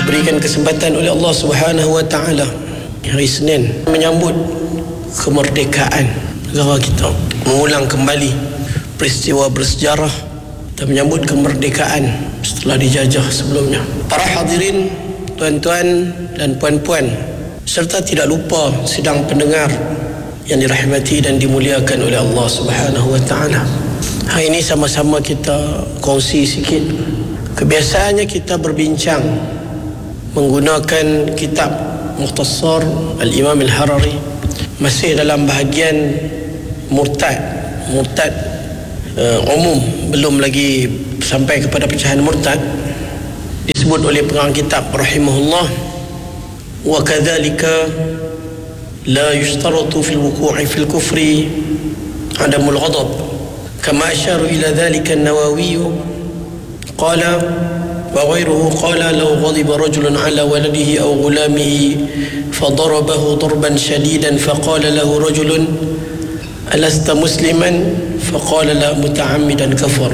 diberikan kesempatan oleh Allah Subhanahu wa taala hari Senin menyambut kemerdekaan negara kita, mengulang kembali peristiwa bersejarah dan menyambut kemerdekaan setelah dijajah sebelumnya. Para hadirin, tuan-tuan dan puan-puan, serta tidak lupa sidang pendengar yang dirahmati dan dimuliakan oleh Allah Subhanahu wa taala. Hari ini sama-sama kita kongsi sikit. Kebiasaannya kita berbincang menggunakan kitab Mukhtasar Al-Imam Al-Harari, masih dalam bahagian murtad umum, belum lagi sampai kepada pecahan murtad. Disebut oleh pengarang kitab rahimahullah, wa kadzalika la yushtaratu fil wuqu'i fil kufri adamul ghadab kama asharu ila dhalika an-Nawawi qala wa ghayruhu qala law ghadiba rajulun ala waladihi aw ghulamihi fadarabahu darban shadidan faqala lahu rajulun alasta musliman faqala la muta'ammidan kafar.